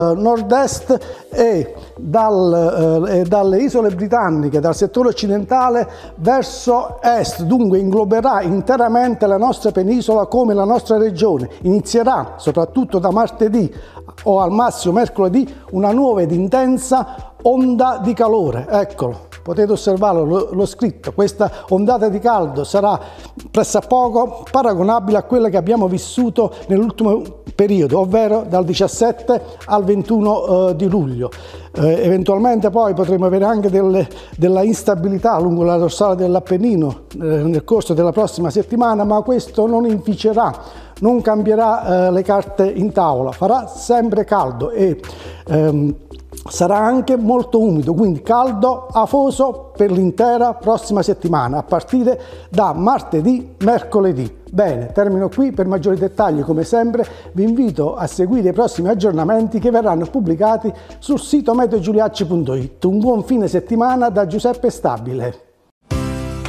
nord-est e dalle isole britanniche, dal settore occidentale verso est, dunque ingloberà interamente la nostra penisola come la nostra regione. Inizierà soprattutto da martedì o al massimo mercoledì una nuova ed intensa onda di calore. Eccolo, potete osservarlo, l'ho scritto. Questa ondata di caldo sarà pressappoco paragonabile a quella che abbiamo vissuto nell'ultimo periodo, ovvero dal 17 al 21 di luglio. Eventualmente poi potremo avere anche della instabilità lungo la dorsale dell'Appennino nel corso della prossima settimana, ma questo non inficerà, non cambierà le carte in tavola. Farà sempre caldo e sarà anche molto umido, quindi caldo afoso per l'intera prossima settimana, a partire da martedì, mercoledì. Bene, termino qui. Per maggiori dettagli, come sempre, vi invito a seguire i prossimi aggiornamenti che verranno pubblicati sul sito meteogiuliacci.it. Un buon fine settimana da Giuseppe Stabile.